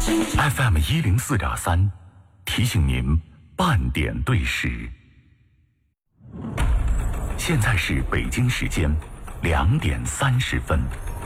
FM104.3，提醒您半点对时。现在是北京时间2点30分。